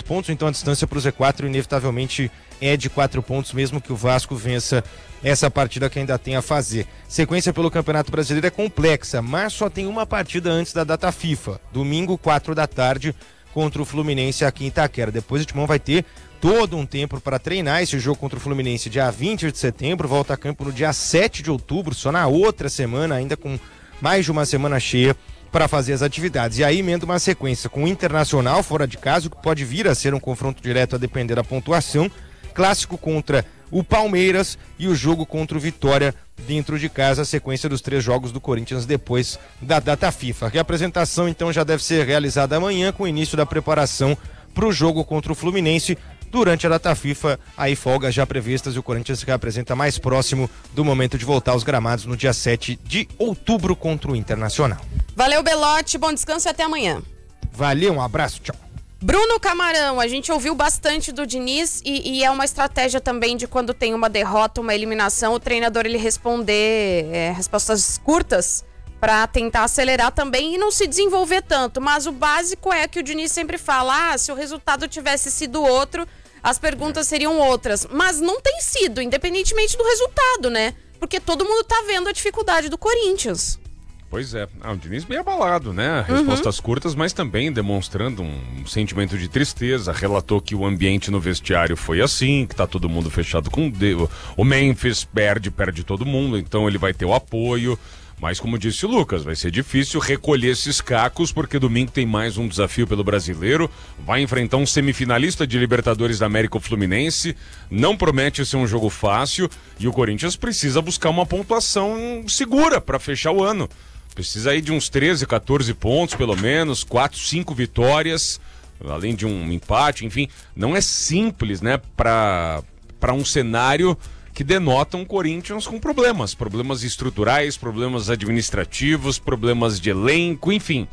4 pontos, então a distância para o Z4 inevitavelmente é de 4 pontos, mesmo que o Vasco vença essa partida que ainda tem a fazer. Sequência pelo Campeonato Brasileiro é complexa, mas só tem uma partida antes da data FIFA, domingo 4 da tarde contra o Fluminense aqui em Itaquera. Depois o Timão vai ter todo um tempo para treinar esse jogo contra o Fluminense dia 20 de setembro, volta a campo no dia 7 de outubro, só na outra semana, ainda com mais de uma semana cheia para fazer as atividades. E aí emenda uma sequência com o Internacional fora de casa, que pode vir a ser um confronto direto a depender da pontuação, clássico contra o Palmeiras e o jogo contra o Vitória dentro de casa, a sequência dos 3 jogos do Corinthians depois da data FIFA. A reapresentação então já deve ser realizada amanhã com o início da preparação para o jogo contra o Fluminense. Durante a data FIFA, aí folgas já previstas e o Corinthians se reapresenta mais próximo do momento de voltar aos gramados no dia 7 de outubro contra o Internacional. Valeu, Belotti, bom descanso e até amanhã. Valeu, um abraço, tchau. Bruno Camarão, a gente ouviu bastante do Diniz e é uma estratégia também de quando tem uma derrota, uma eliminação, o treinador ele responder respostas curtas para tentar acelerar também e não se desenvolver tanto. Mas o básico é que o Diniz sempre fala, se o resultado tivesse sido outro, as perguntas seriam outras. Mas não tem sido, independentemente do resultado, né? Porque todo mundo tá vendo a dificuldade do Corinthians. Pois é, o Diniz bem abalado, né? Respostas curtas, mas também demonstrando um sentimento de tristeza. Relatou que o ambiente no vestiário foi assim, que tá todo mundo fechado com o Memphis, perde todo mundo, então ele vai ter o apoio. Mas como disse o Lucas, vai ser difícil recolher esses cacos, porque domingo tem mais um desafio pelo Brasileiro, vai enfrentar um semifinalista de Libertadores da América, o Fluminense, não promete ser um jogo fácil, e o Corinthians precisa buscar uma pontuação segura para fechar o ano. Precisa aí de uns 13, 14 pontos, pelo menos, 4, 5 vitórias, além de um empate, enfim. Não é simples, né, para um cenário que denota um Corinthians com problemas estruturais, problemas administrativos, problemas de elenco, enfim.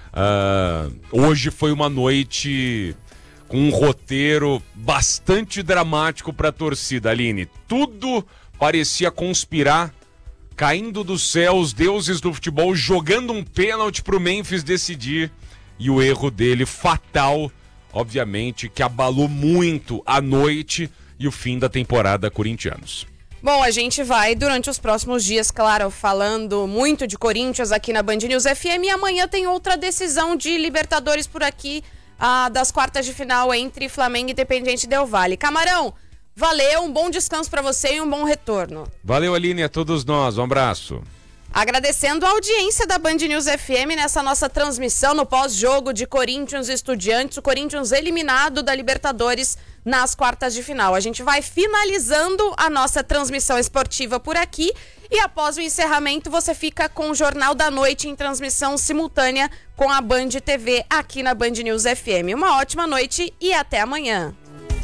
Hoje foi uma noite com um roteiro bastante dramático para a torcida, Aline. Tudo parecia conspirar, caindo dos céus, deuses do futebol, jogando um pênalti pro Memphis decidir, e o erro dele fatal, obviamente, que abalou muito a noite e o fim da temporada corintianos. Bom, a gente vai durante os próximos dias, claro, falando muito de Corinthians aqui na Band News FM, e amanhã tem outra decisão de Libertadores por aqui, das quartas de final entre Flamengo e Independiente Del Valle. Camarão, valeu, um bom descanso para você e um bom retorno. Valeu, Aline, a todos nós, um abraço. Agradecendo a audiência da Band News FM nessa nossa transmissão no pós-jogo de Corinthians e Estudiantes, o Corinthians eliminado da Libertadores nas quartas de final. A gente vai finalizando a nossa transmissão esportiva por aqui e após o encerramento você fica com o Jornal da Noite em transmissão simultânea com a Band TV aqui na Band News FM. Uma ótima noite e até amanhã.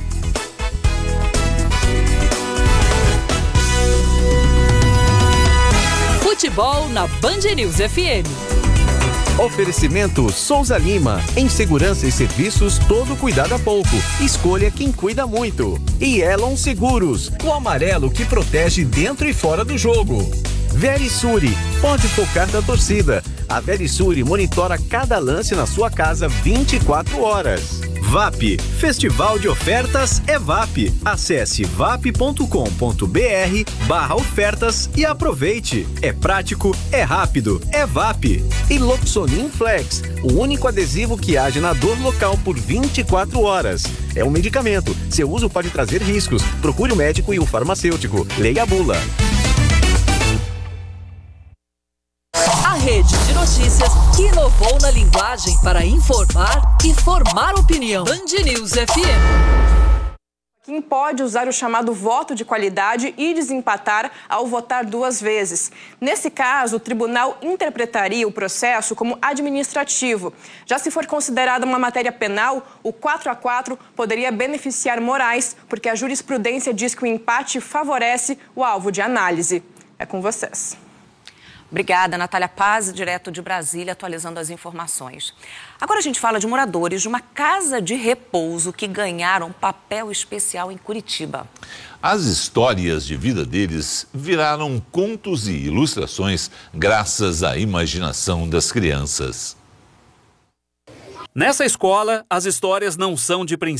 Futebol na Band News FM. Oferecimento Souza Lima. Em segurança e serviços, todo cuidado a pouco. Escolha quem cuida muito. E Elon Seguros, o amarelo que protege dentro e fora do jogo. Verisure, pode focar na torcida. A Verisure monitora cada lance na sua casa 24 horas. VAP, Festival de Ofertas é VAP. Acesse vap.com.br/ofertas e aproveite. É prático, é rápido, é VAP. E Loxonin Flex, o único adesivo que age na dor local por 24 horas. É um medicamento. Seu uso pode trazer riscos. Procure o médico e o farmacêutico. Leia a bula. A rede de notícias que inovou na linguagem para informar e formar opinião. Band News FM. Quem pode usar o chamado voto de qualidade e desempatar ao votar 2 vezes. Nesse caso, o tribunal interpretaria o processo como administrativo. Já se for considerada uma matéria penal, o 4-4 poderia beneficiar Moraes, porque a jurisprudência diz que o empate favorece o alvo de análise. É com vocês. Obrigada, Natália Paz, direto de Brasília, atualizando as informações. Agora a gente fala de moradores de uma casa de repouso que ganharam papel especial em Curitiba. As histórias de vida deles viraram contos e ilustrações graças à imaginação das crianças. Nessa escola, as histórias não são de princípio.